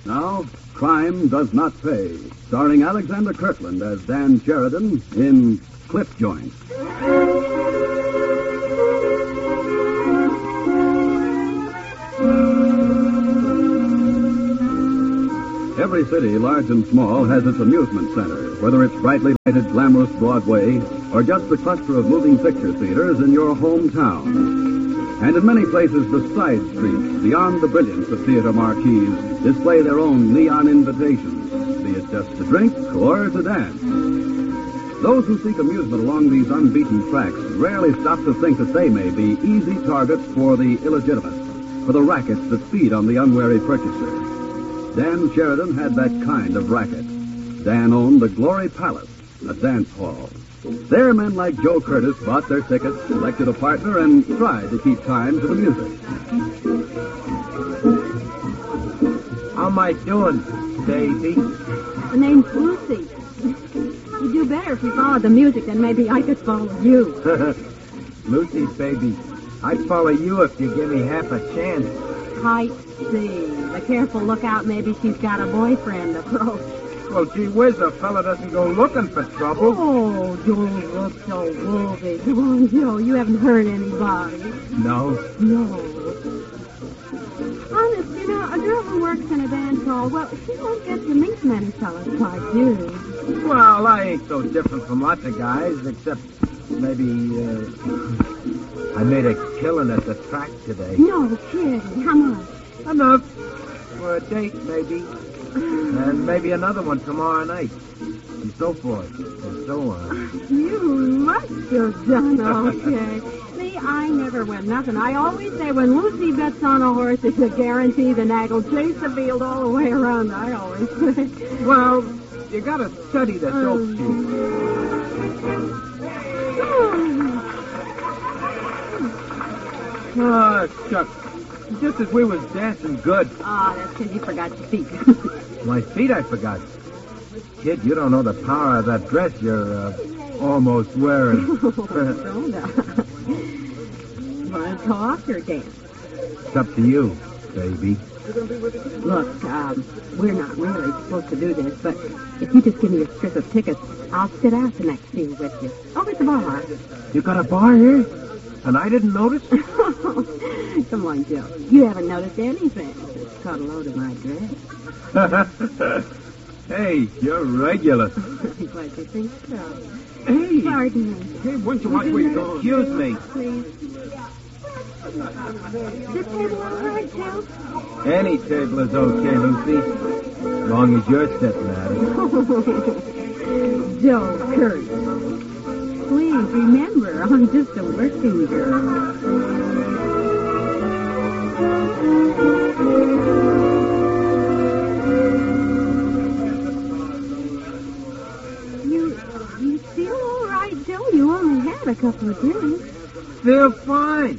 Now, Crime Does Not Pay, starring Alexander Kirkland as Dan Sheridan in Clip Joint. Every city, large and small, has its amusement center, whether it's brightly lighted, glamorous Broadway or just the cluster of moving picture theaters in your hometown. And in many places, the side streets, beyond the brilliance of theater marquees, display their own neon invitations, be it just to drink or to dance. Those who seek amusement along these unbeaten tracks rarely stop to think that they may be easy targets for the illegitimate, for the rackets that feed on the unwary purchaser. Dan Sheridan had that kind of racket. Dan owned the Glory Palace, a dance hall. There, men like Joe Curtis bought their tickets, selected a partner, and tried to keep time to the music. How am I doing, baby? The name's Lucy. You'd do better if you followed the music, then maybe I could follow you. Lucy, baby, I'd follow you if you give me half a chance. I see. But careful, look out, maybe she's got a boyfriend approach. Well, gee whiz, a fella doesn't go looking for trouble. Oh, don't look so wolfy. Come on, Joe, you haven't hurt anybody. No? No. Honest, you know, a girl who works in a dance hall, well, she won't get to meet many fellas like you. Well, I ain't so different from lots of guys, except maybe, I made a killing at the track today. No kidding. How much? Enough. For a date, maybe. And maybe another one tomorrow night. And so forth. And so on. You must have done okay. See, I never win nothing. I always say when Lucy bets on a horse, it's a guarantee the nag will chase the field all the way around, I always say. Well, you gotta study the dope sheet. Oh, shucks. Just as we was dancing good. Oh, that's because you forgot your feet. My feet I forgot. Kid, you don't know the power of that dress you're almost wearing. Don't I? Want to talk or dance? It's up to you, baby. Look, we're not really supposed to do this, but if you just give me a strip of tickets, I'll sit out the next scene with you. Over at the bar. You got a bar here? And I didn't notice? Come on, Joe. You haven't noticed anything. Just caught a load of my dress. Hey, you're regular. Glad you think so. Hey. Pardon me. Hey, why don't you watch where you're going? Excuse me. Please. This table all right, Joe? Any table is okay, Lucy. As long as you're sitting at it. Joe Curtis. Please remember, I'm just a working girl. You feel all right, Joe? You only had a couple of drinks. Feel fine.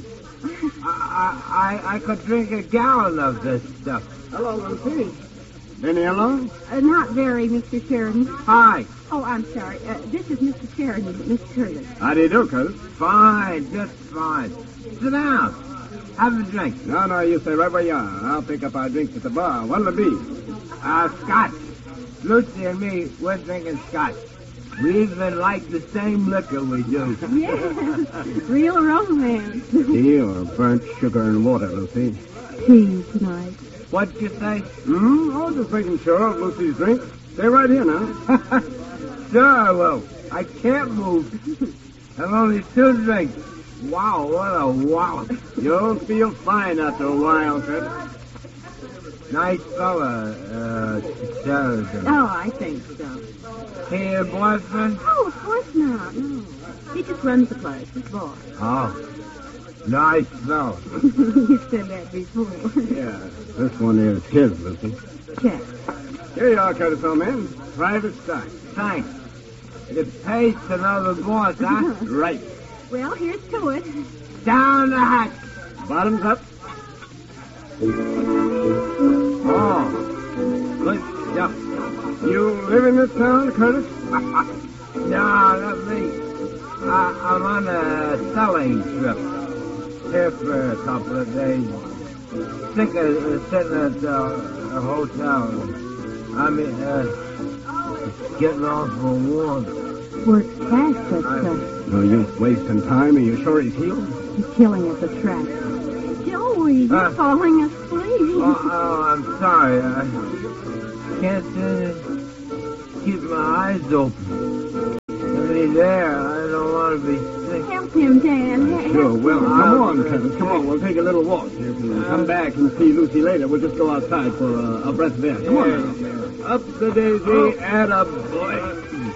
I could drink a gallon of this stuff. Hello, Lucy. Any alone? Not very, Mr. Sheridan. Hi. Oh, I'm sorry. This is Mr. Sheridan, Miss Curtis. How do you do, Curtis? Fine, just fine. Sit down. Have a drink. No, you stay right where you are. I'll pick up our drinks at the bar. What'll it be? Scotch. Lucy and me, we're drinking scotch. We even like the same liquor we do. Yes, real romance. Tea or burnt sugar and water, Lucy? Tea tonight. What'd you say? I was just making sure of Lucy's drink. Stay right here now. Sure I will. I can't move. I've only 2 drinks. Wow, what a wallop. You'll feel fine after a while, Curtis. Nice fella, Sheridan. Oh, I think so. He your boyfriend? Oh, of course not. No. He just runs the place. His boss. Oh, nice fella. You said that before. Yeah, this one is his, Lucy. Check. Here you are, Curtis, old man. Private stock. Thanks. It pays to know the boss, huh? Right. Well, here's to it. Down the hatch. Bottoms up. Oh, good stuff. You live in this town, Curtis? No, not me. I'm on a selling trip. Here for a couple of days. sick of sitting at a hotel. I mean, getting off for warm. Works fast, but No use wasting time. Are you sure he's healed? he's killing at the track. Joey, you're falling asleep. Oh, I'm sorry. I can't keep my eyes open. If he's there, I don't want to be sick. Help him, Dan. Sure. Well, come on, Kevin. Come on. We'll take a little walk. You can come back and see Lucy later. We'll just go outside for a breath of air. Come on. Up the daisy and a boy.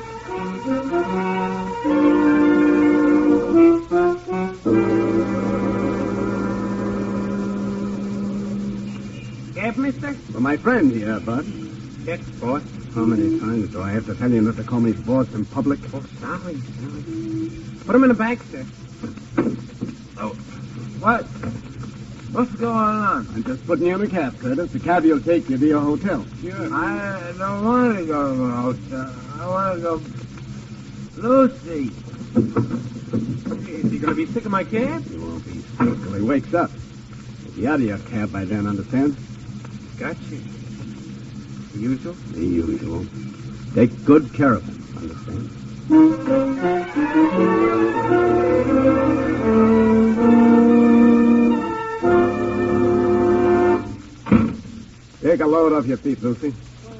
Yes, mister? Well, my friend here, Bud. Yes, boss. How many times do I have to tell you not to call me boss in public? Oh, sorry. Put him in the back, sir. Oh, what? What's going on? I'm just putting you in a cab, Curtis. The cab will take you to your hotel. Sure. I don't want to go to the hotel. I want to go... Lucy. Is he going to be sick of my cab? You won't be sick till he wakes up. He'll be out of your cab by then, understand? Gotcha. The usual? The usual. Take good care of him, understand? Take a load off your feet, Lucy.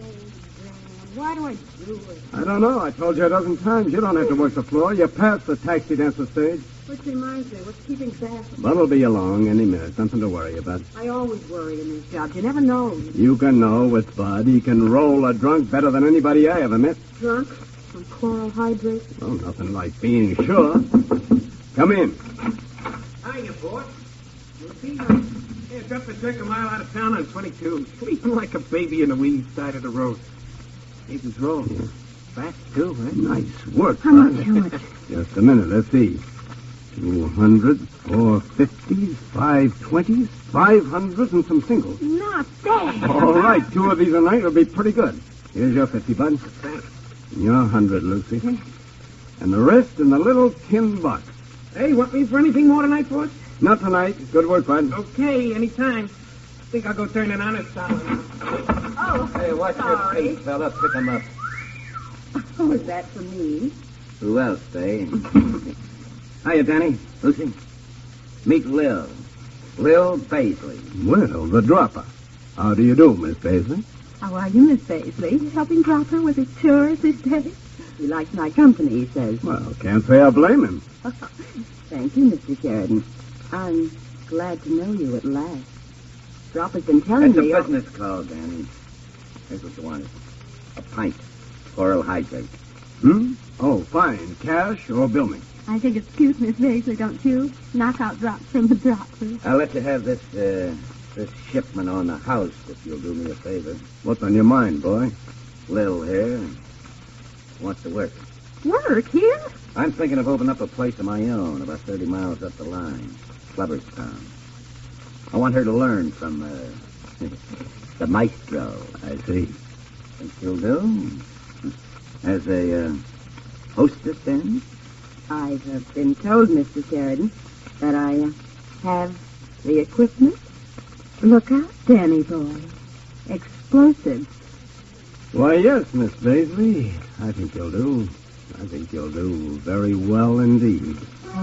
Why do I do it? I don't know. I told you a dozen times. You don't have to work the floor. You're past the taxi dancer stage. Which reminds me, what's keeping back? Bud will be along any minute. Something to worry about. I always worry in these jobs. You never know. You can know with Bud. He can roll a drunk better than anybody I ever met. Drunk from chloral hydrate. Well, nothing like being sure. Come in. Hiya, boss. You see? Yeah, dropped the jerk a mile out of town on 22. Sleeping like a baby in the weedy side of the road. Gave his roll. Fast, too, huh? Nice work, How Bud. much? How much? Just a minute. Let's see. 200, 450s, 520s, 500s, and some singles. Not bad. All right. 2 of these a night will be pretty good. Here's your 50, Bud. Thanks. Your 100, Lucy. And the rest in the little tin box. Hey, want me for anything more tonight, boss? Not tonight. Good work, Bud. Okay, anytime. Think I'll go turn an honest dollar. Oh, Hey, watch your sorry. feet, fella. Pick him up. Oh, is that for me? Who else, eh? Hiya, Danny. Lucy. Meet Lil. Lil Paisley. Well, the dropper. How do you do, Miss Paisley? How are you, Miss Paisley? Helping Dropper with his chores this day? He likes my company, he says. Well, can't say I blame him. Thank you, Mr. Sheridan. I'm glad to know you at last. Dropper's been telling It's a me... business call, Danny. Here's what you want. A pint. Chloral hydrate. Oh, fine. Cash or bill me? I think it's cute, Miss Paisley, don't you? Knockout drops from the Dropper. I'll let you have this shipment on the house if you'll do me a favor. What's on your mind, boy? Lil here wants to work. Work here? I'm thinking of opening up a place of my own about 30 miles up the line. Clubberstown. I want her to learn from the maestro. I see. Think she'll do? As a hostess, then? I've been told, Mr. Sheridan, that I have the equipment. Look out, Danny boy. Explosives. Why, yes, Miss Paisley. I think you'll do. I think you'll do very well indeed.